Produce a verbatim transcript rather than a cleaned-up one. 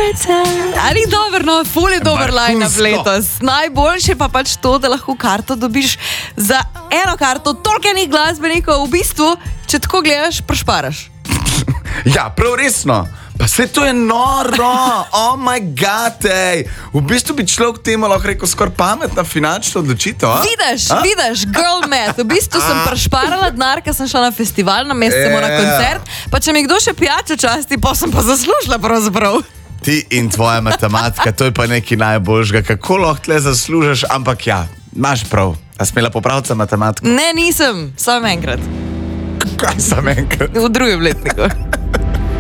Ali dober, no, ful je dober line-up letos. Najboljše pa pač to, da lahko karto dobiš za eno karto toliko enih glasbenikov, v bistvu, če tako gledaš, prošparaš. Ja, prav resno. Pa se to je noro, oh my god, ej. V bistvu bi človek temu lahko rekel skoraj pametna finančna odločitev, a? Vidiš, a? vidiš, girl math. V bistvu sem prešparala denar, ker sem šla na festival, na mesec yeah. na koncert, pa če mi kdo še pijačo časti, pa sem pa zaslužila pravzaprav. Ti in tvoja matematika, to je pa nekaj najboljšega. Kako lahko tle zaslužiš, ampak ja, imaš prav. A smela popraviti matematiko? Ne, nisem, samo enkrat. Kaj sem enkrat? V drugem letniku.